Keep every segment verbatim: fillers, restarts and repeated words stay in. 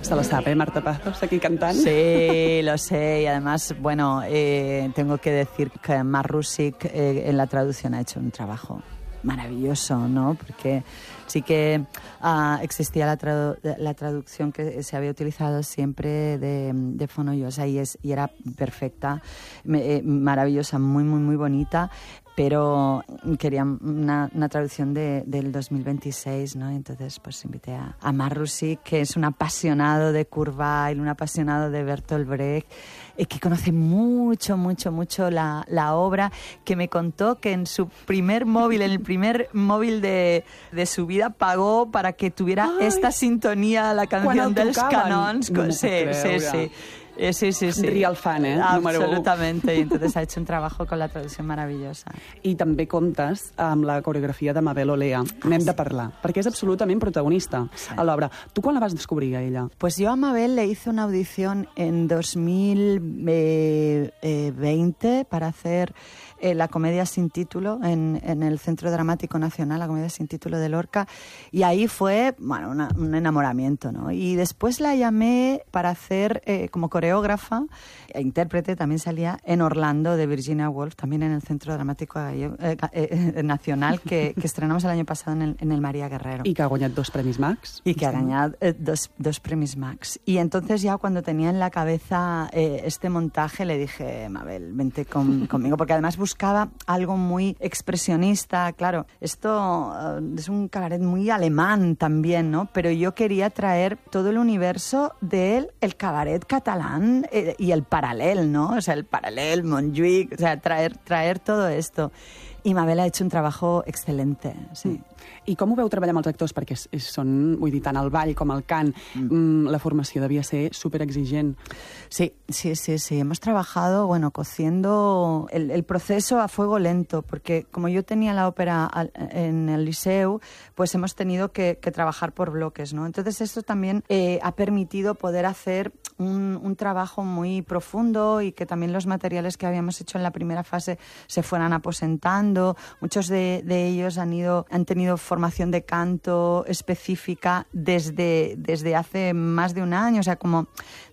Se la sabe, Marta Pazos, aquí cantando. Sí, lo sé. Y además, bueno, eh, tengo que decir que Marc Rosic eh, en la traducción ha hecho un trabajo maravilloso, ¿no? Porque sí que uh, existía la, tradu la traducción que se había utilizado siempre de, de Fonollosa y, es, y era perfecta, me, eh, maravillosa, muy, muy, muy bonita, pero quería una, una traducción de, del dos mil veintiséis, ¿no? Entonces, pues invité a, a Marc Rosic, que es un apasionado de Kurt Weill, un apasionado de Bertolt Brecht, eh, que conoce mucho, mucho, mucho la, la obra, que me contó que en su primer móvil, en el primer móvil de, de su vida, pagó para que tuviera Ay, esta sintonía, la canción dels Canons. No sí, sí, sí. Eh, sí, sí, sí. Real fan, eh? Absolutamente. Y entonces ha hecho un trabajo con la traducción maravillosa. I també comptes amb la coreografia de Mabel Olea. N'hem de parlar, perquè és absolutament protagonista sí. a l'obra. Tu quan la vas descobrir, a ella? Pues yo a Mabel le hice una audición en dos mil veinte para hacer eh, la comedia sin título en, en el Centro Dramático Nacional, la comedia sin título de Lorca, y ahí fue, bueno, una, un enamoramiento, ¿no? Y después la llamé para hacer eh, como coreógrafa e intérprete, también salía en Orlando de Virginia Woolf, también en el Centro Dramático eh, eh, Nacional, que, que estrenamos el año pasado en el, en el María Guerrero. Y que ha ganado dos premios Max. Y que ha ganado eh, dos, dos premios Max. Y entonces ya cuando tenía en la cabeza eh, este montaje le dije, Mabel, vente con, conmigo, porque además buscaba algo muy expresionista. Claro, esto uh, es un cabaret muy alemán también, ¿no? Pero yo quería traer todo el universo del el cabaret catalán eh, y el paralel, ¿no? O sea, el paralel, Montjuïc, o sea, traer, traer todo esto. I Mabel ha hecho un trabajo excelente, sí. Mm. I com ho veu treballar amb els actors? Perquè és, és, són, vull dir, tant el ball com el cant, mm. la formació devia ser superexigent. Sí, sí, sí, sí. Hemos trabajado, bueno, cociendo el, el proceso a fuego lento, porque como yo tenía la ópera al, en el Liceu, pues hemos tenido que, que trabajar por bloques, ¿no? Entonces esto también eh, ha permitido poder hacer un, un trabajo muy profundo y que también los materiales que habíamos hecho en la primera fase se fueran aposentando. Muchos de, de ellos han ido, han tenido formación de canto específica desde, desde hace más de un año, o sea, como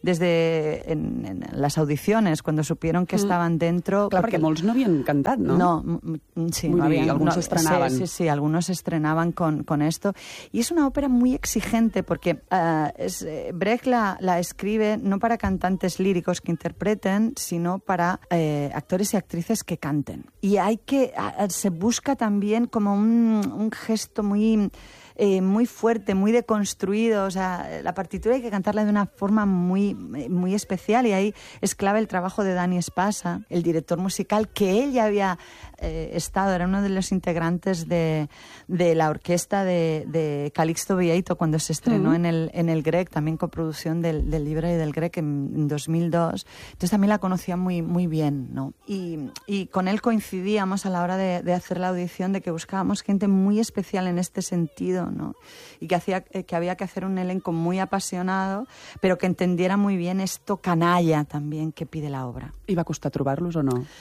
desde en, en las audiciones, cuando supieron que mm. estaban dentro. Claro, porque, porque molts no habían cantado, ¿no? No, sí, Muy no bien, habían, algunos no, estrenaban. Sí, sí, sí, algunos estrenaban con, con esto. Y es una ópera muy exigente porque uh, es, Brecht la, la escribe no para cantantes líricos que interpreten, sino para eh, actores y actrices que canten. Y hay que, uh, se busca también como un, un gesto muy... Eh, muy fuerte, muy deconstruido, o sea, la partitura hay que cantarla de una forma muy, muy especial y ahí es clave el trabajo de Dani Espasa, el director musical, que él ya había eh, estado, era uno de los integrantes de, de la orquesta de, de Calixto Vieito cuando se estrenó uh-huh. en, el, en el Grec, también coproducción del, del libro y del Grec en, en dos mil dos, entonces también la conocía muy, muy bien, ¿no? Y, y con él coincidíamos a la hora de, de hacer la audición de que buscábamos gente muy especial en este sentido, ¿no? Y que, hacía, que había que hacer un elenco muy apasionado, pero que entendiera muy bien esto canalla también que pide la obra. ¿Y va a costar trobarlos o no?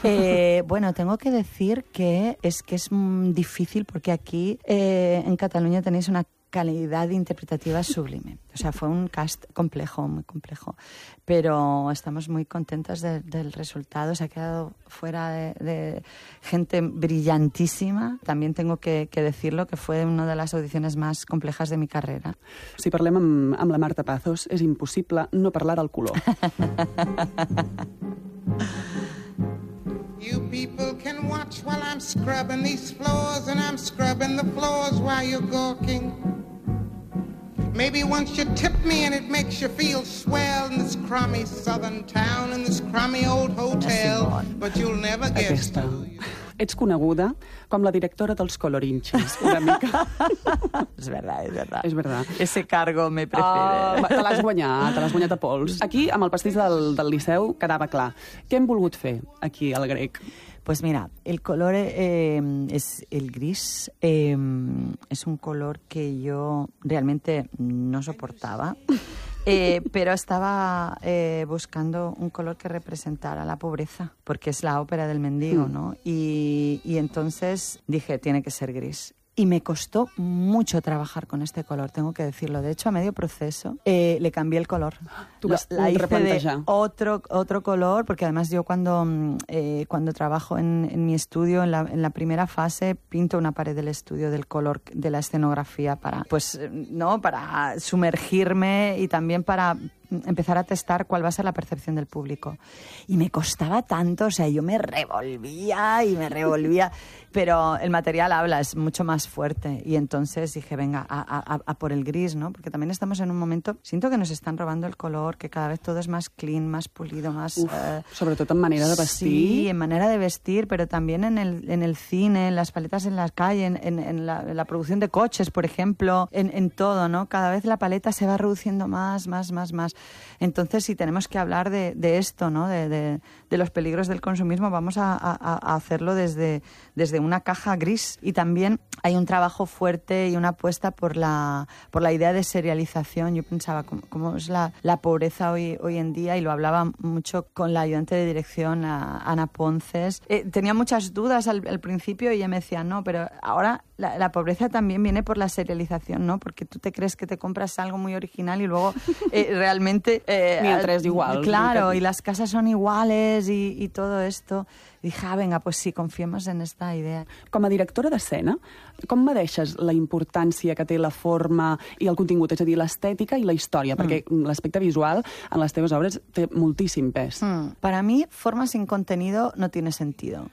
Eh, bueno, tengo que decir que es, que es difícil porque aquí eh, en Cataluña tenéis una calidad interpretativa sublime. O sea, fue un cast complejo, muy complejo. Pero estamos muy contentas de, del resultado. Se ha quedado fuera de, de gente brillantísima. También tengo que, que decirlo, que fue una de las audiciones más complejas de mi carrera. Si parlem amb, amb la Marta Pazos, és impossible no parlar del color. You people can watch while I'm scrubbing these floors, and I'm scrubbing the floors while you're gawking. Maybe once you tip me and it makes you feel swell in this crummy southern town, in this crummy old hotel, but you'll never guess. Aquesta. Ets coneguda com la directora dels colorinxis, una mica. És verdad, és verdad. És verdad. Ese cargo me prefiere. Uh, te l'has guanyat, te l'has guanyat a pols. Aquí, amb el pastís del, del Liceu, quedava clar. Què hem volgut fer aquí al Grec? Pues mira, el color eh, es el gris, eh, es un color que yo realmente no soportaba, eh, pero estaba eh, buscando un color que representara la pobreza, porque es la ópera del mendigo, ¿no? Y, y entonces dije, tiene que ser gris. Y me costó mucho trabajar con este color, tengo que decirlo. De hecho, a medio proceso eh, le cambié el color. Tú vas la hice replantejar. de otro, otro color, porque además yo cuando, eh, cuando trabajo en, en mi estudio, en la, en la primera fase, pinto una pared del estudio del color de la escenografía para, pues, ¿no? para sumergirme y también para empezar a testar cuál va a ser la percepción del público. Y me costaba tanto, o sea, yo me revolvía y me revolvía, pero el material habla, es mucho más fuerte. Y entonces dije, venga, a, a, a por el gris, ¿no? Porque también estamos en un momento, siento que nos están robando el color, que cada vez todo es más clean, más pulido, más... Uf, eh, sobretot en manera de vestir. Sí, en manera de vestir, pero también en el, en el cine, en las paletas en la calle, en, en, en, la, en la producción de coches, por ejemplo, en, en todo, ¿no? Cada vez la paleta se va reduciendo más, más, más, más. Entonces, si tenemos que hablar de, de esto, ¿no? De, de, de los peligros del consumismo, vamos a, a, a hacerlo desde, desde una caja gris. Y también hay un trabajo fuerte y una apuesta por la, por la idea de serialización. Yo pensaba cómo, cómo es la, la pobreza hoy, hoy en día, y lo hablaba mucho con la ayudante de dirección, a Ana Ponces. Eh, tenía muchas dudas al, al principio y ella me decía, no, pero ahora la, la pobreza también viene por la serialización, ¿no? Porque tú te crees que te compras algo muy original y luego eh, realmente... Eh, Ni el tres igual. Claro, y las casas son iguales y, y todo esto. I dije, ah, venga, pues sí, confiemos en esta idea. Com a directora d'escena, com medeixes la importància que té la forma i el contingut, és a dir, l'estètica i la història? Mm. Perquè l'aspecte visual en les teves obres té moltíssim pes. Mm. Para mí, forma sin contenido no tiene sentido.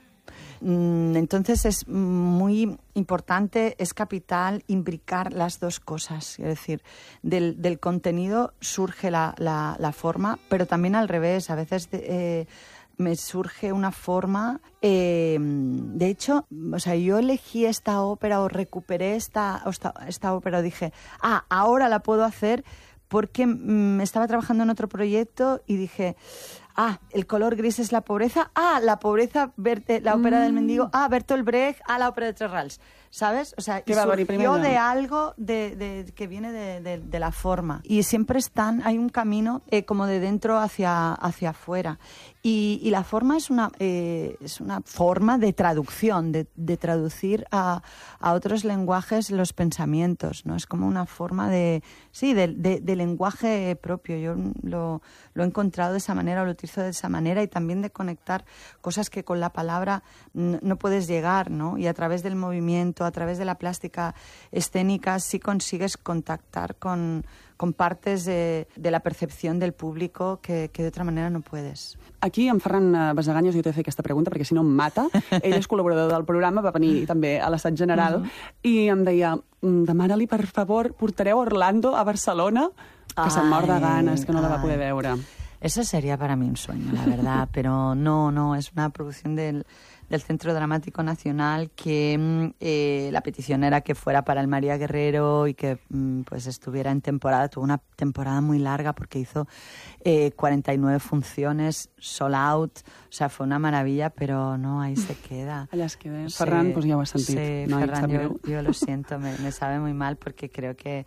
Entonces es muy importante, es capital imbricar las dos cosas. Es decir, del, del contenido surge la, la, la forma, pero también al revés. A veces eh, me surge una forma... Eh, de hecho, o sea, yo elegí esta ópera o recuperé esta, esta, esta ópera o dije, ah, ahora la puedo hacer porque mm, estaba trabajando en otro proyecto y dije... Ah, el color gris es la pobreza. Ah, la pobreza, Berte, la ópera mm. del mendigo. Ah, Bertolt Brecht. Ah, la ópera de Tres Rals. ¿Sabes? O sea, surgió de algo de, de, que viene de, de, de la forma. Y siempre están, hay un camino eh, como de dentro hacia, hacia afuera. Y, y la forma es una, eh, es una forma de traducción, de, de traducir a, a otros lenguajes los pensamientos, ¿no? Es como una forma de, sí, de, de, de lenguaje propio. Yo lo, lo he encontrado de esa manera, lo utilizo de esa manera, y también de conectar cosas que con la palabra no, no puedes llegar, ¿no? Y a través del movimiento, a través de la plástica escénica, sí consigues contactar con, con partes de, de la percepción del público que, que de otra manera no puedes. Aquí, en Ferran Basaganyos, jo t'he de fer aquesta pregunta perquè si no em mata. Ell és col·laborador del programa, va venir també a l'assaig general, uh -huh. i em deia, demana-li, per favor, portareu Orlando a Barcelona, que Ay, se'n mor de ganes, que no la va poder veure. Eso sería para mí un sueño, la verdad, pero no, no, es una producción del... del Centro Dramático Nacional, que eh, la petición era que fuera para el María Guerrero y que pues estuviera en temporada. Tuvo una temporada muy larga porque hizo eh, cuarenta y nueve funciones, sold out, o sea, fue una maravilla, pero no, ahí se queda. Allà es queda. Sí, Ferran, pues ja ho has sentit. Sí, no, Ferran, yo, yo lo siento, me, me sabe muy mal porque creo que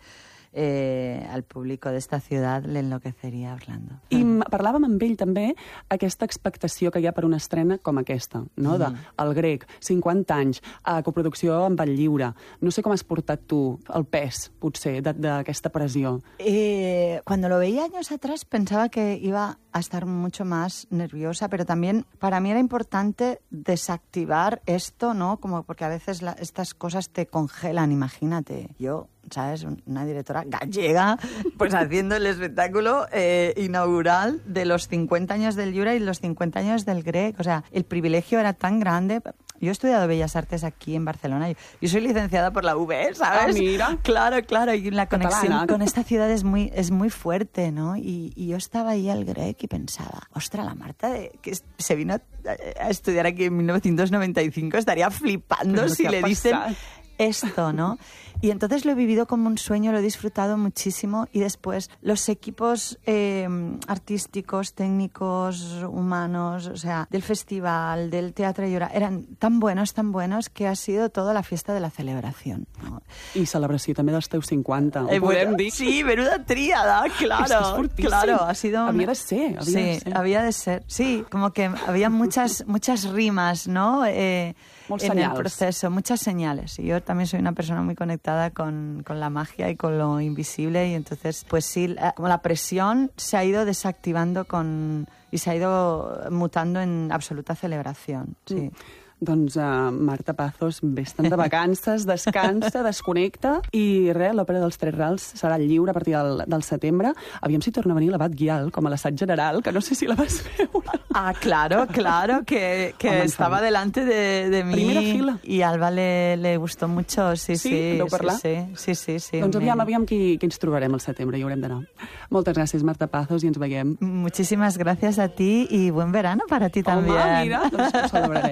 Eh, al público d'esta ciutat le enloqueceria Orlando. I parlàvem amb ell també aquesta expectació que hi ha per una estrena com aquesta, no? De El Grec, cinquanta anys, a coproducció amb el Lliure. No sé com has portat tu el pes, potser, d'aquesta pressió. Eh, cuando lo veía años atrás pensaba que iba a estar mucho más nerviosa, pero también para mí era importante desactivar esto, ¿no? Como porque a veces la, estas cosas te congelan, imagínate. Yo, ¿sabes? Una directora gallega, pues haciendo el espectáculo eh, inaugural de los cincuenta años del Lliure y los cincuenta años del Grec. O sea, el privilegio era tan grande. Yo he estudiado Bellas Artes aquí en Barcelona. Yo, yo soy licenciada por la U B, ¿sabes? Ah, mira. Claro, claro. Y la conexión Catalana. Con esta ciudad es muy, es muy fuerte, ¿no? Y, y yo estaba ahí al Grec y pensaba, ostras, la Marta de, que se vino a, a estudiar aquí en mil novecientos noventa y cinco estaría flipando si le dicen esto, ¿no? Y entonces lo he vivido como un sueño, lo he disfrutado muchísimo, y después los equipos eh, artísticos, técnicos, humanos, o sea, del festival, del Teatre Lliure, eran tan buenos, tan buenos, que ha sido toda la fiesta de la celebración, ¿no? I celebració també dels teus cinquanta, eh, ho podem bueno, dir? Sí, menuda tríada, claro. Es que es fortíssim. Claro, ha sido... Había de ser, había sí, de ser. había de ser. Sí, como que había muchas, muchas rimas, ¿no? Eh, Molts en senyals. el proceso, muchas señales. Y yo también soy una persona muy conectada con, con la magia y con lo invisible, y entonces, pues sí, como la presión se ha ido desactivando con, y se ha ido mutando en absoluta celebración, sí. Mm. Doncs uh, Marta Pazos, vés-te'n de vacances, descansa, desconnecta, i res, l'Òpera dels Tres Rals serà lliure a partir del, del setembre. Aviam si torna a venir l'Abat Guial com a l'assaig general, que no sé si la vas veure. Ah, claro, claro, que, que Home, estaba delante de, de mí. Primera fila. Y a Alba le, le gustó mucho, sí, sí. Sí, deu parlar? sí, sí, sí, sí. Doncs aviam, me... aviam qui, qui ens trobarem al setembre, hi haurem d'anar. Moltes gràcies, Marta Pazos, i ens veiem. Muchísimas gracias a ti y buen verano para ti también. Home, mira, doncs ho celebrarem.